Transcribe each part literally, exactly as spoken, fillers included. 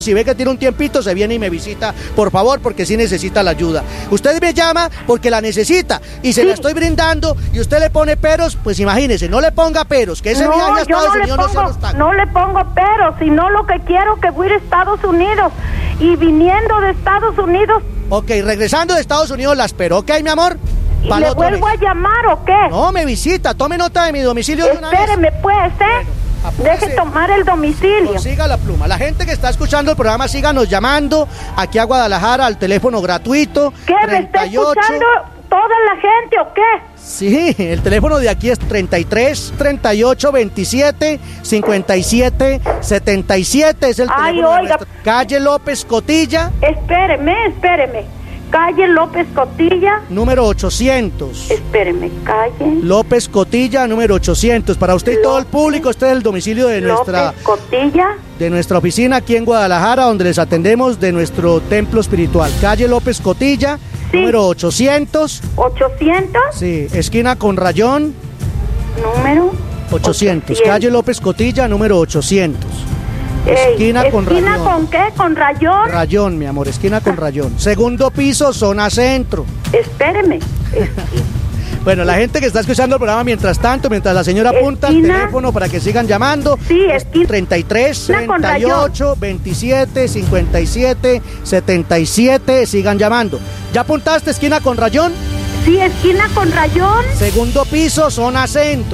Si ve que tiene un tiempito, se viene y me visita, por favor, porque sí necesita la ayuda. Usted me llama porque la necesita y se Sí. la estoy brindando y usted le pone peros, pues imagínese, no le ponga peros, que ese No, viaje a yo Estados no le Unidos no se pongo, los taca. no le pongo pero, sino lo que quiero que voy a ir a Estados Unidos y viniendo de Estados Unidos Ok, regresando de Estados Unidos la espero, ¿ok, mi amor? y Pa'l le otro vuelvo mes. a llamar o qué. No, me visita, tome nota de mi domicilio de una vez. Espéreme pues, ¿eh? apúrese. Deje tomar el domicilio. Consiga la pluma. La gente que está escuchando el programa, síganos llamando aquí a Guadalajara al teléfono gratuito. ¿Qué? ¿Me está treinta y ocho. escuchando toda la gente o qué? Sí, el teléfono de aquí es treinta y tres, treinta y ocho, veintisiete, cincuenta y siete, setenta y siete. Es el Ay, teléfono de oiga. nuestra calle López Cotilla, Espéreme, espéreme. Calle López Cotilla. número ochocientos. Espéreme, calle López Cotilla, número ochocientos. Para usted y todo el público, este es el domicilio de nuestra, López Cotilla. de nuestra oficina aquí en Guadalajara, donde les atendemos de nuestro templo espiritual. Calle López Cotilla, Sí. número ochocientos. ochocientos. Sí, esquina con Rayón, Número ochocientos. Calle López Cotilla, número ochocientos. Ey, Esquina con ¿Esquina Rayón. con qué? ¿Con rayón? Rayón, mi amor, esquina con Rayón. Segundo piso, zona centro. Espéreme. Es- Bueno, la gente que está escuchando el programa mientras tanto, mientras la señora apunta el Esquina. teléfono para que sigan llamando. Sí, es esquina. treinta y tres, Esquina con treinta y ocho, veintisiete, cincuenta y siete, setenta y siete. Sigan llamando. ¿Ya apuntaste esquina con Rayón? Sí, esquina con rayón. Segundo piso, zona centro.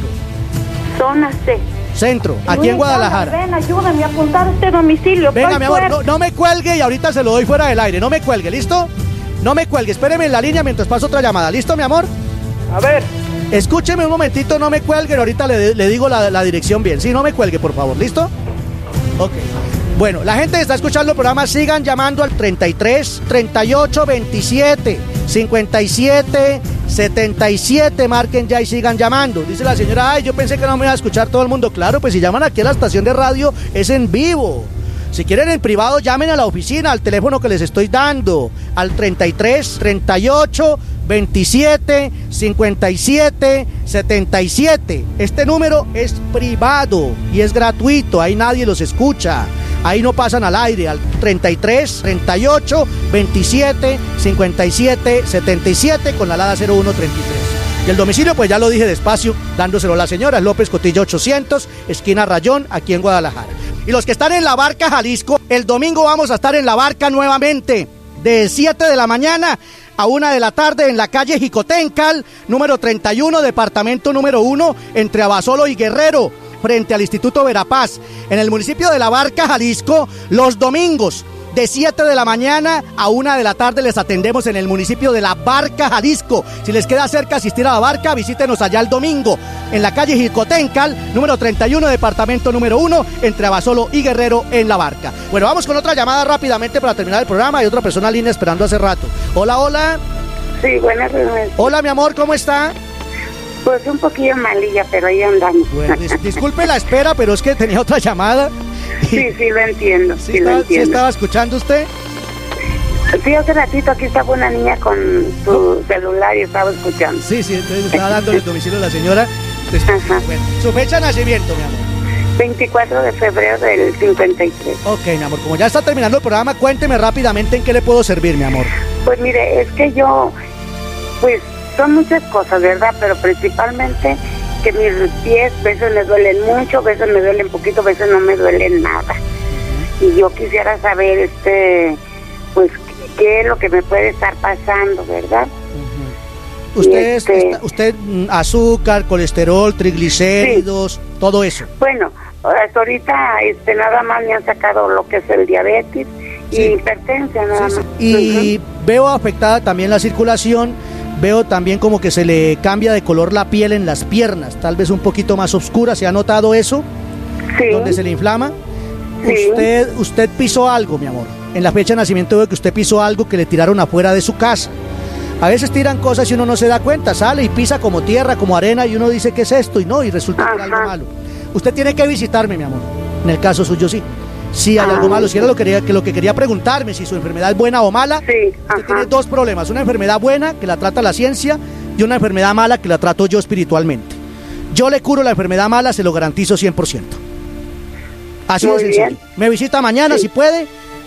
Zona C. Centro, aquí en Luis, Guadalajara. Ven, ayúdame a apuntar este domicilio. Venga, Estoy mi amor, fuera. no, no me cuelgue y ahorita se lo doy fuera del aire. No me cuelgue, ¿listo? No me cuelgue, espéreme en la línea mientras paso otra llamada. ¿Listo, mi amor? A ver, Escúcheme un momentito, no me cuelgue, ahorita le, le digo la, la dirección bien. Sí, no me cuelgue, por favor, ¿listo? Ok. Bueno, la gente que está escuchando el programa, sigan llamando al treinta y tres, treinta y ocho, veintisiete, cincuenta y siete, setenta y siete. Marquen ya y sigan llamando. Dice la señora, ay, yo pensé que no me iba a escuchar todo el mundo. Claro, pues si llaman aquí a la estación de radio, es en vivo. Si quieren en privado, llamen a la oficina, al teléfono que les estoy dando, al treinta y tres, treinta y ocho, veintisiete, cincuenta y siete, setenta y siete. Este número es privado y es gratuito, ahí nadie los escucha. Ahí no pasan al aire, al treinta y tres, treinta y ocho, veintisiete, cincuenta y siete, setenta y siete con la alada cero uno treinta y tres. Y el domicilio, pues ya lo dije despacio, dándoselo a la señora, López Cotilla ochocientos, esquina Rayón, aquí en Guadalajara. Y los que están en La Barca, Jalisco, el domingo vamos a estar en La Barca nuevamente, de siete de la mañana a una de la tarde en la calle Jicotencal, número treinta y uno, departamento número uno, entre Abasolo y Guerrero, frente al Instituto Verapaz, en el municipio de La Barca, Jalisco, los domingos. De siete de la mañana a una de la tarde les atendemos en el municipio de La Barca, Jalisco. Si les queda cerca asistir a La Barca, visítenos allá el domingo, en la calle Jicotencal, número treinta y uno, departamento número uno, entre Abasolo y Guerrero, en La Barca. Bueno, vamos con otra llamada rápidamente para terminar el programa. Hay otra persona en línea esperando hace rato. Hola, hola. Sí, buenas noches. Hola, mi amor, ¿cómo está? Pues un poquillo malilla, pero ahí andamos. Bueno, dis- disculpe la espera, pero es que tenía otra llamada. Sí, sí, lo entiendo, ¿Sí, sí, lo estaba, sí entiendo. estaba escuchando usted? Sí, hace ratito aquí estaba una niña con su celular y estaba escuchando. Sí, sí, entonces estaba dándole el domicilio a la señora. Entonces, Ajá. bueno, su fecha de nacimiento, mi amor. veinticuatro de febrero del cincuenta y tres. Ok, mi amor, como ya está terminando el programa, cuénteme rápidamente en qué le puedo servir, mi amor. Pues mire, es que yo, pues son muchas cosas, ¿verdad? Pero principalmente que mis pies a veces me duelen mucho, a veces me duelen poquito, a veces no me duelen nada. Y yo quisiera saber, este, pues, qué es lo que me puede estar pasando, ¿verdad? Usted, Y este- está- usted mm, azúcar, colesterol, triglicéridos, todo eso. Bueno, hasta ahorita este, nada más me han sacado lo que es el diabetes Sí. y hipertensión, nada Sí, sí. más. Y veo afectada también la circulación, veo también como que se le cambia de color la piel en las piernas, tal vez un poquito más oscura. ¿Se ha notado eso? Sí. Donde se le inflama. Sí. Usted, usted pisó algo, mi amor. En la fecha de nacimiento veo que usted pisó algo que le tiraron afuera de su casa. A veces tiran cosas y uno no se da cuenta, sale y pisa como tierra, como arena, y uno dice, ¿qué es esto? Y no, y resulta que era algo Ajá. malo. Usted tiene que visitarme, mi amor. En el caso suyo, sí. Si hay Ah, algo malo, si era lo que, quería, que lo que quería preguntarme, si su enfermedad es buena o mala. Sí, Usted ajá. tiene dos problemas, una enfermedad buena que la trata la ciencia y una enfermedad mala que la trato yo espiritualmente. Yo le curo la enfermedad mala, se lo garantizo cien por ciento. Así de Muy sencillo. bien. Me visita mañana Sí. si puede